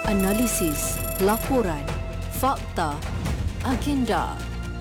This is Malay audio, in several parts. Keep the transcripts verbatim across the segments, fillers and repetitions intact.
Analisis, laporan, fakta, agenda.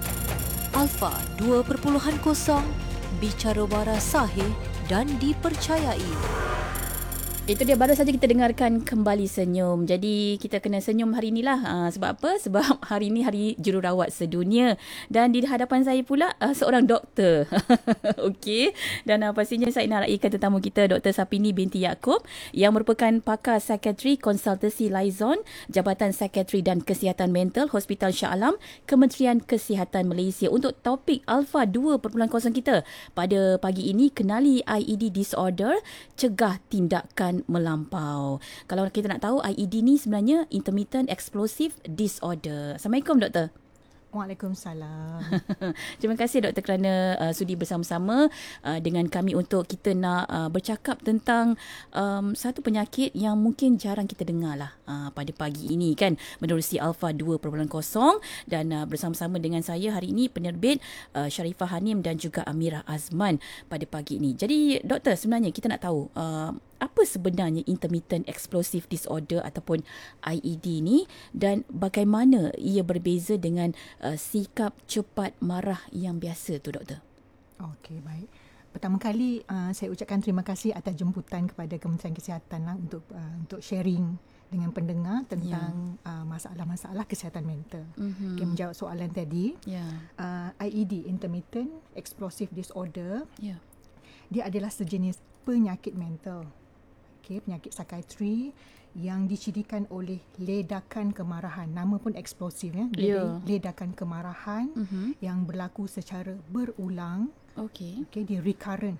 Alpha dua titik kosong, bicara waras sahih dan dipercayai. Itu dia, baru saja kita dengarkan Kembali Senyum. Jadi kita kena senyum hari inilah. Uh, sebab apa? Sebab hari ini hari jururawat sedunia. Dan di hadapan saya pula uh, seorang doktor. Okey. Dan uh, pastinya saya nak raikan tetamu kita, Doktor Sapini binti Yaakob, yang merupakan pakar psikiatri konsultasi Liaison, Jabatan Psikiatri dan Kesihatan Mental Hospital Shah Alam, Kementerian Kesihatan Malaysia. Untuk topik Alpha dua titik kosong kita pada pagi ini, kenali I E D disorder, cegah tindakan melampau. Kalau kita nak tahu, I E D ni sebenarnya intermittent explosive disorder. Assalamualaikum, doktor. Waalaikumsalam. Terima kasih doktor kerana uh, sudi bersama-sama uh, dengan kami untuk kita nak uh, bercakap tentang um, satu penyakit yang mungkin jarang kita dengar lah uh, pada pagi ini kan, menerusi Alpha dua titik kosong. Dan uh, bersama-sama dengan saya hari ini penerbit uh, Sharifah Hanim dan juga Amirah Azman pada pagi ini. Jadi doktor, sebenarnya kita nak tahu uh, apa sebenarnya intermittent explosive disorder ataupun I E D ni, dan bagaimana ia berbeza dengan uh, sikap cepat marah yang biasa tu, doktor? Okey, baik. Pertama kali uh, saya ucapkan terima kasih atas jemputan kepada Kementerian Kesihatan lah untuk uh, untuk sharing dengan pendengar tentang yeah. uh, masalah-masalah kesihatan mental. Mm-hmm. Okay, menjawab soalan tadi, yeah. uh, I E D, intermittent explosive disorder, yeah. dia adalah sejenis penyakit mental. Okay, penyakit psikiatri yang dicirikan oleh ledakan kemarahan. Nama pun eksplosif ya. Yeah. Ledakan kemarahan mm-hmm. yang berlaku secara berulang. Okay. Okay, dia recurrent.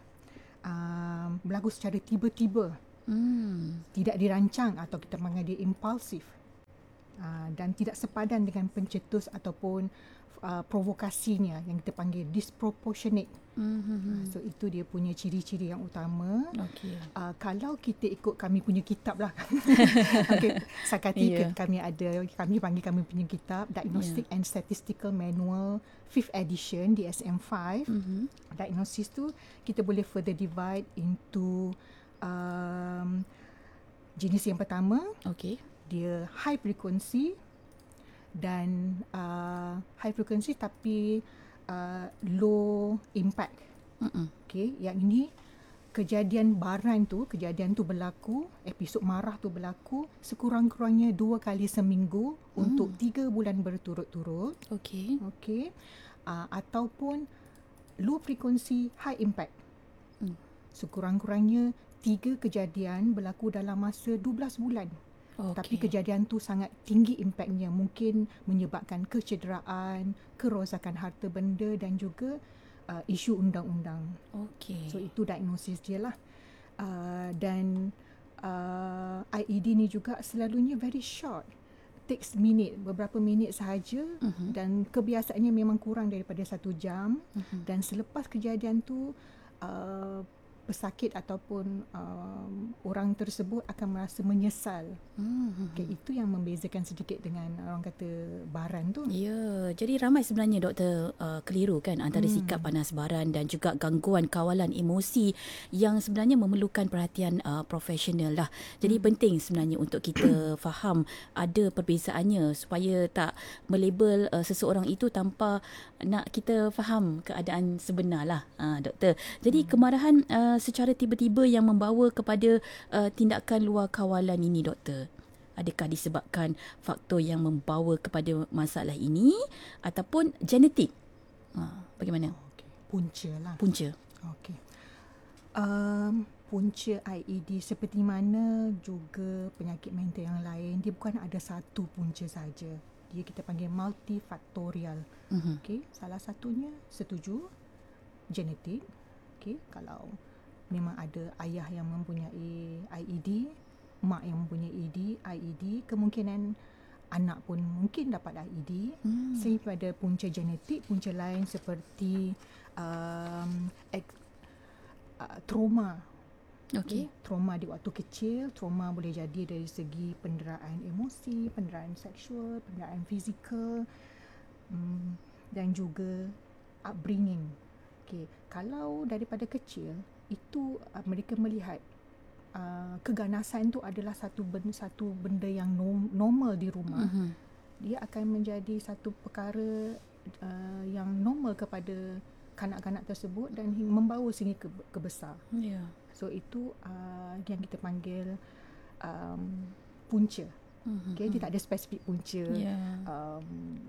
Um, berlaku secara tiba-tiba. Mm. Tidak dirancang atau kita panggil dia impulsif. Uh, dan tidak sepadan dengan pencetus ataupun uh, provokasinya yang kita panggil disproportionate. Mm-hmm. Uh, so itu dia punya ciri-ciri yang utama. Okay. Uh, kalau kita ikut kami punya kitab lah. Okay. Sakati yeah. kami ada, kami panggil kami punya kitab Diagnostic yeah. and Statistical Manual fifth edition D S M five. Mm-hmm. Diagnosis tu kita boleh further divide into um, jenis yang pertama. Okay. Dia high frequency dan uh, high frequency tapi uh, low impact. Mm-mm. Okay, yang ini kejadian baran tu, kejadian tu berlaku, episod marah tu berlaku sekurang-kurangnya dua kali seminggu mm. untuk tiga bulan berturut-turut. Okay. Okay. Uh, ataupun low frequency, high impact. Mm. Sekurang-kurangnya tiga kejadian berlaku dalam masa dua belas bulan. Okay. Tapi kejadian tu sangat tinggi impaknya, mungkin menyebabkan kecederaan, kerosakan harta benda dan juga uh, isu undang-undang. Okay. So itu diagnosis dia lah. Uh, dan uh, I E D ni juga selalunya very short. Takes minute, beberapa minit sahaja. Uh-huh. Dan kebiasaannya memang kurang daripada satu jam. Uh-huh. Dan selepas kejadian tu, uh, pesakit ataupun um, orang tersebut akan merasa menyesal. Hmm. Okay, itu yang membezakan sedikit dengan orang kata baran tu. Ya, yeah. Jadi ramai sebenarnya doktor uh, keliru kan antara hmm. sikap panas baran dan juga gangguan kawalan emosi yang sebenarnya memerlukan perhatian uh, profesional lah. Jadi hmm. penting sebenarnya untuk kita faham ada perbezaannya supaya tak melabel uh, seseorang itu tanpa nak kita faham keadaan sebenar lah, uh, doktor. Jadi hmm. kemarahan uh, secara tiba-tiba yang membawa kepada uh, tindakan luar kawalan ini, doktor, adakah disebabkan faktor yang membawa kepada masalah ini ataupun genetik? Ha, bagaimana? Okay. Punca lah. Punca. Okey. Um, punca I E D seperti mana juga penyakit mental yang lain, dia bukan ada satu punca saja. Dia kita panggil multifaktorial. Uh-huh. Okey, salah satunya setuju genetik. Okey, kalau memang ada ayah yang mempunyai I E D, mak yang mempunyai I E D, I E D, kemungkinan anak pun mungkin dapat I E D. Hmm. Sehingga pada punca genetik, punca lain seperti um, ek, uh, trauma. Okay. Okay. Trauma di waktu kecil, trauma boleh jadi dari segi penderaan emosi, penderaan seksual, penderaan fizikal, um, dan juga upbringing. Okay. Kalau daripada kecil, itu uh, mereka melihat uh, keganasan tu adalah satu benda, satu benda yang norm, normal di rumah, mm-hmm. dia akan menjadi satu perkara uh, yang normal kepada kanak-kanak tersebut dan membawa sehingga ke, ke besar. Yeah. So itu uh, yang kita panggil um, punca. Mm-hmm. Okay, dia tak ada spesifik punca. Yeah. Um,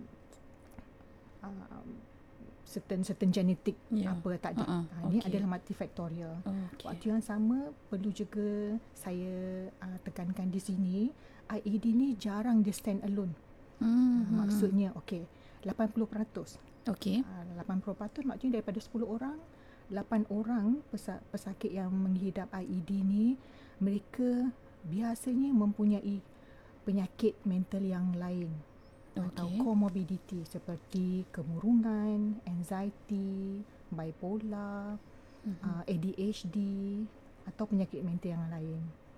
um, certain certain genetik yeah. apa tak ada. Uh-uh. Ha, ini okay. adalah multifaktorial. Okay. Waktu yang sama perlu juga saya uh, tekankan di sini, I E D ni jarang dia stand alone. Mm-hmm. Uh, maksudnya okey, lapan puluh peratus. Okey. Uh, lapan puluh peratus maksudnya daripada sepuluh orang, lapan orang pesa- pesakit yang menghidap I E D ni mereka biasanya mempunyai penyakit mental yang lain. Okay. Atau comorbidity seperti kemurungan, anxiety, bipolar, mm-hmm. uh, A D H D atau penyakit mental yang lain.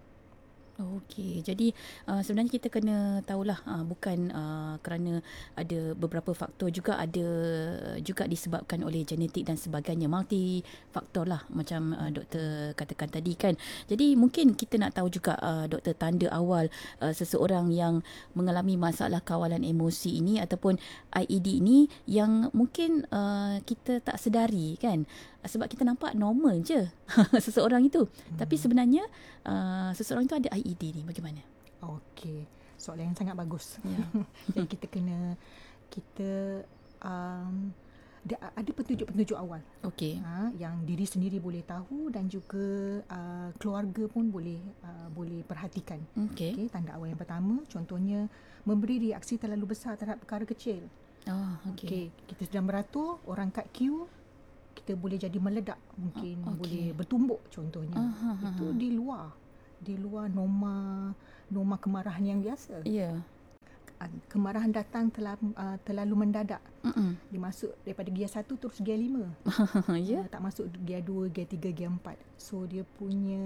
Okey, jadi uh, sebenarnya kita kena tahulah uh, bukan uh, kerana ada beberapa faktor, juga ada juga disebabkan oleh genetik dan sebagainya, multi faktor lah macam uh, doktor katakan tadi kan. Jadi mungkin kita nak tahu juga uh, doktor, tanda awal uh, seseorang yang mengalami masalah kawalan emosi ini ataupun I E D ini yang mungkin uh, kita tak sedari kan. Sebab kita nampak normal je seseorang itu. Hmm. Tapi sebenarnya uh, seseorang itu ada I E D ni. Bagaimana? Okey. Soalan yang sangat bagus. Yeah. Jadi kita kena, kita um, ada petunjuk-petunjuk awal. Okey. Ha, yang diri sendiri boleh tahu dan juga uh, keluarga pun boleh uh, boleh perhatikan. Okey. Okay, tanda awal yang pertama contohnya memberi reaksi terlalu besar terhadap perkara kecil. Oh, okey. Okay, kita sedang beratur, orang kat queue, kita boleh jadi meledak, mungkin okay. boleh bertumbuk contohnya. Uh-huh. Itu di luar di luar norma norma kemarahan yang biasa. Ya. Yeah. Kemarahan datang terlalu, uh, terlalu mendadak. Uh-uh. Dia masuk daripada gear satu terus gear lima. Ya. Yeah. Uh, tak masuk gear dua, gear tiga, gear empat. So dia punya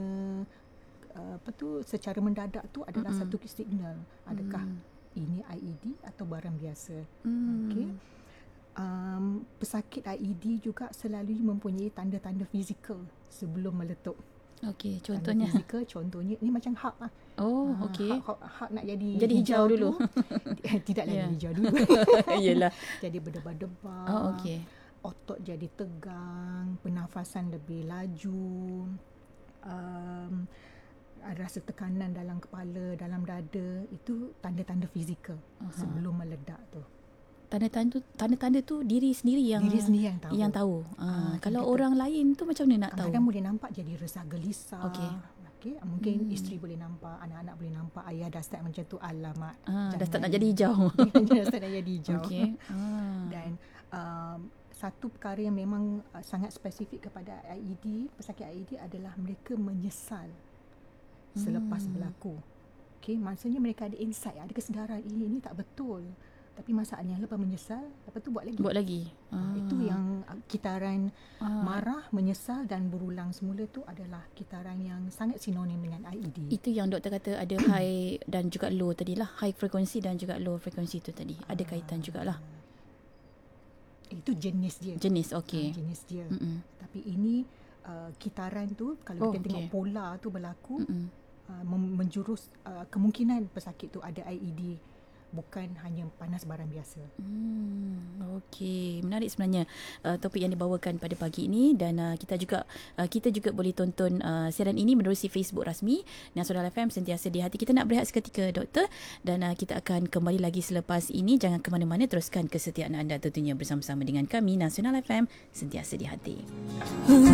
uh, apa tu secara mendadak tu adalah uh-uh. satu signal. Adakah uh-uh. ini I E D atau barang biasa? Uh-uh. Okey. Um, pesakit I E D juga selalu mempunyai tanda-tanda fizikal sebelum meletup. Okey, contohnya tanda fizikal contohnya ni macam hak lah. Oh, ha, okey. Hak, hak, hak nak jadi jadi hijau, hijau dulu. Tidak lagi yeah. hijau dulu. Iyalah. Jadi berdebar-debar. Oh, okey. Otot jadi tegang, pernafasan lebih laju. Um, ada rasa tekanan dalam kepala, dalam dada, itu tanda-tanda fizikal uh-huh. sebelum meledak tu. Tanda-tanda tu, tanda-tanda tu diri sendiri yang diri sendiri yang tahu. Yang tahu. Ha, ha, kalau orang tahu. Lain tu macam mana nak tahu? Kadang-kadang boleh nampak jadi resah gelisah. Okey. Okey, mungkin hmm. isteri boleh nampak, anak-anak boleh nampak, ayah dah start macam tu, alamak. Ha, dah start nak jadi hijau. dah start nak jadi hijau. Okey. Ha. Dan um, satu perkara yang memang uh, sangat spesifik kepada I E D, pesakit I E D adalah mereka menyesal selepas hmm. berlaku. Okey, maksudnya mereka ada insight, ada kesedaran ini ini tak betul. Tapi masalahnya lepas menyesal, lepas tu buat lagi. Buat lagi. Ah. Itu yang kitaran ah. marah, menyesal dan berulang semula tu adalah kitaran yang sangat sinonim dengan I E D. Itu yang doktor kata ada high dan juga low tadilah. High frequency dan juga low frequency tu tadi. Ada kaitan jugalah. Itu jenis dia. Jenis, okey. Ah, jenis dia. Mm-mm. Tapi ini uh, kitaran tu, kalau oh, kita okay. tengok pola tu berlaku, uh, menjurus uh, kemungkinan pesakit tu ada I E D. Bukan hanya panas barang biasa. Hmm, okey, menarik sebenarnya uh, topik yang dibawakan pada pagi ini, dan uh, kita juga uh, kita juga boleh tonton uh, siaran ini menerusi Facebook rasmi Nasional F M, Sentiasa di Hati. Kita nak berehat seketika doktor, dan uh, kita akan kembali lagi selepas ini. Jangan ke mana-mana, teruskan kesetiaan anda tentunya bersama-sama dengan kami Nasional F M, Sentiasa di Hati.